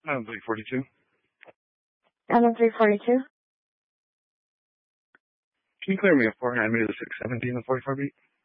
I'm 342. I'm 342. Can you clear me a 4 9 meter 617 and 44 beat?